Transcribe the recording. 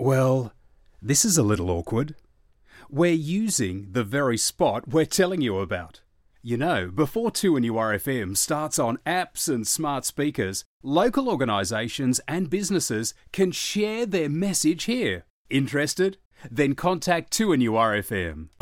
Well, this is a little awkward. We're using the very spot we're telling you about. You know, before 2NURFM starts on apps and smart speakers, local organisations and businesses can share their message here. Interested? Then contact 2NURFM.